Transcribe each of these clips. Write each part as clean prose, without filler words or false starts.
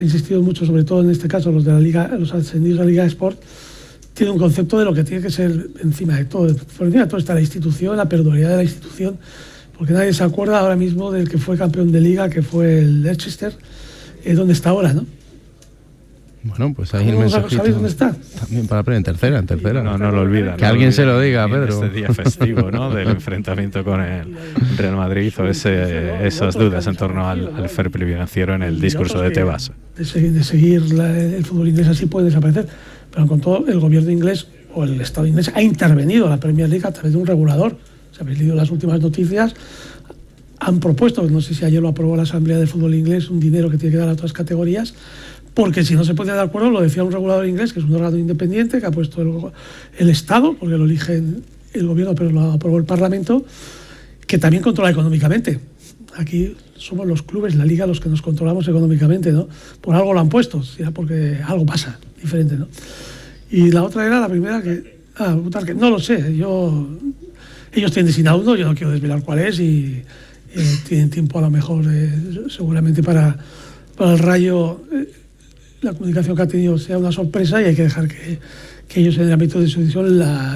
he insistido mucho, sobre todo en este caso los de la Liga, los ascendidos de la Liga Sport, tiene un concepto de lo que tiene que ser encima de todo. Por encima de todo está la institución, la perduridad de la institución, porque nadie se acuerda ahora mismo del que fue campeón de Liga, que fue el Leicester, donde está ahora, ¿no? Bueno, pues ahí el mensajito. ¿Sabéis dónde está? También para aprender, en tercera. No lo olvida. Que alguien se lo diga, Pedro. Este día festivo, ¿no? Del enfrentamiento con el Real Madrid hizo esas dudas en torno al fair play financiero en el discurso de Tebas. De seguir el fútbol inglés así puede desaparecer, pero con todo el gobierno inglés o el Estado inglés ha intervenido a la Premier League a través de un regulador. Si habéis leído las últimas noticias, han propuesto, no sé si ayer lo aprobó la Asamblea del Fútbol Inglés, un dinero que tiene que dar a otras categorías, porque si no se ponía de acuerdo, lo decía un regulador inglés, que es un órgano independiente, que ha puesto el Estado, porque lo elige el gobierno, pero lo aprobó el Parlamento, que también controla económicamente. Aquí somos los clubes, la Liga, los que nos controlamos económicamente, ¿no? Por algo lo han puesto, ya porque algo pasa diferente, ¿no? Y la otra era la primera que no lo sé, ellos tienen designado uno, yo no quiero desvelar cuál es, y tienen tiempo a lo mejor seguramente para el Rayo. La comunicación que ha tenido sea una sorpresa y hay que dejar que ellos en el ámbito de su decisión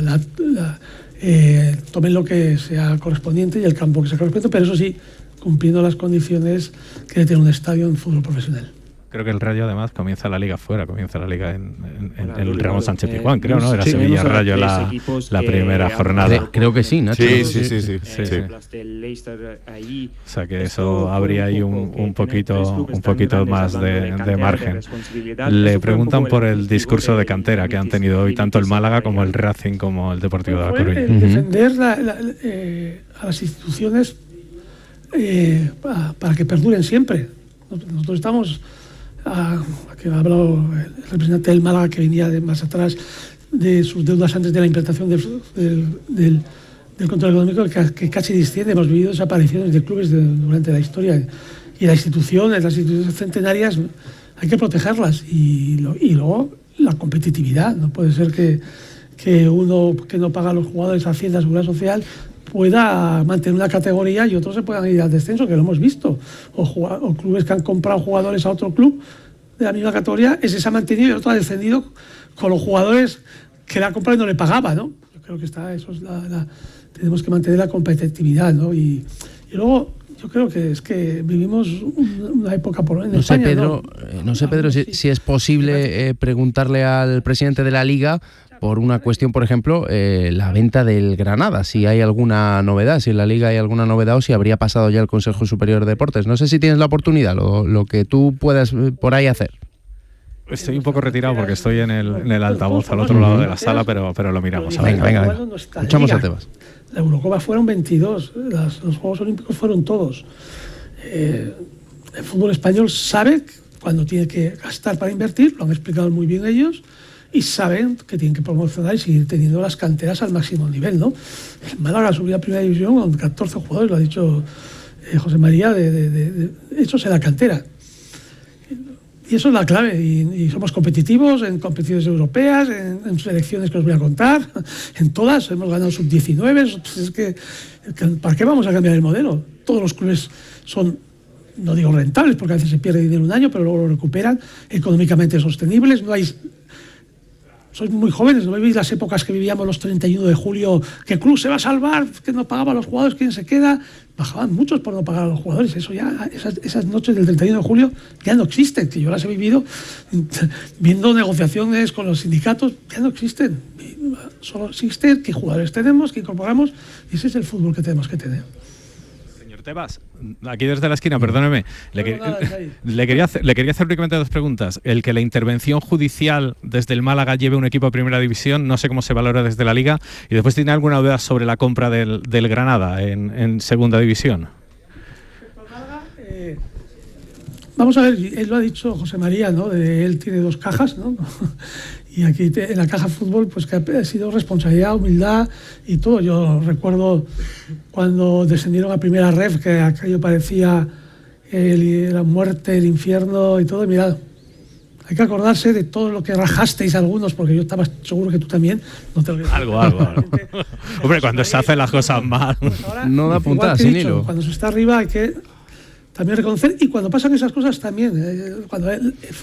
tomen lo que sea correspondiente y el campo que sea correspondiente, pero eso sí, cumpliendo las condiciones que debe tener un estadio en fútbol profesional. Creo que el Rayo además comienza la liga en el Ramón Sánchez Pizjuán, creo, ¿no? Era sí, Sevilla Rayo la primera jornada. Creo que sí, Nacho. Sí. O sea que eso habría ahí un poquito más de margen. Le preguntan por el discurso de cantera que han tenido hoy tanto el Málaga como el Racing como el Deportivo de La Coruña. Defender a las instituciones para que perduren siempre. Nosotros estamos... que ha hablado el representante del Málaga, que venía de más atrás de sus deudas antes de la implantación del control económico, que casi desciende. Hemos vivido desapariciones de clubes durante la historia, y las instituciones centenarias hay que protegerlas, y luego la competitividad. No puede ser que uno que no paga a los jugadores Hacienda, Seguridad Social, pueda mantener una categoría y otros se puedan ir al descenso, que lo hemos visto, o clubes que han comprado jugadores a otro club de la misma categoría, ese se ha mantenido y el otro ha descendido con los jugadores que le ha comprado y no le pagaba, ¿no? Yo creo que tenemos que mantener la competitividad, ¿no? Y luego yo creo que es que vivimos una época en España, Pedro, no sé, Pedro, si es posible preguntarle al presidente de la Liga por una cuestión, por ejemplo, la venta del Granada, si hay alguna novedad, si en la Liga hay alguna novedad o si habría pasado ya el Consejo Superior de Deportes. No sé si tienes la oportunidad, lo que tú puedas por ahí hacer. Estoy un poco retirado porque estoy en el altavoz al otro lado de la sala, pero lo miramos. Venga. Escuchamos a Tebas. La Eurocopa fueron 22, los Juegos Olímpicos fueron todos. El fútbol español sabe cuando tiene que gastar para invertir, lo han explicado muy bien ellos, y saben que tienen que promocionar y seguir teniendo las canteras al máximo nivel, ¿no? El Málaga subió a primera división con 14 jugadores, lo ha dicho José María, hechos en la cantera. Y eso es la clave, y somos competitivos en competiciones europeas, en selecciones que os voy a contar, en todas, hemos ganado sub-19, es que ¿para qué vamos a cambiar el modelo? Todos los clubes son, no digo rentables, porque a veces se pierde dinero un año, pero luego lo recuperan, económicamente sostenibles, sois muy jóvenes, no vivís las épocas que vivíamos los 31 de julio, ¿qué club se va a salvar? Que no pagaba a los jugadores, ¿quién se queda? Bajaban muchos por no pagar a los jugadores. Eso ya, esas noches del 31 de julio ya no existen, que yo las he vivido viendo negociaciones con los sindicatos, ya no existen. Solo existe qué jugadores tenemos, qué incorporamos, y ese es el fútbol que tenemos que tener. Tebas, aquí desde la esquina, perdóneme, le quería hacer únicamente dos preguntas. El que la intervención judicial desde el Málaga lleve un equipo a primera división, no sé cómo se valora desde la Liga, y después tiene alguna duda sobre la compra del Granada en segunda división. Vamos a ver, él lo ha dicho José María, ¿no? Él tiene dos cajas, ¿no? Y aquí en la caja fútbol, pues que ha sido responsabilidad, humildad y todo. Yo recuerdo cuando descendieron a primera ref, que aquello parecía la muerte, el infierno y todo. Y mirad, hay que acordarse de todo lo que rajasteis algunos, porque yo estaba seguro que tú también. No te olvides. Algo. Hombre, cuando se hacen las cosas mal. Pues ahora, no da puntada sin hilo. Cuando se está arriba hay que también reconocer, y cuando pasan esas cosas también, cuando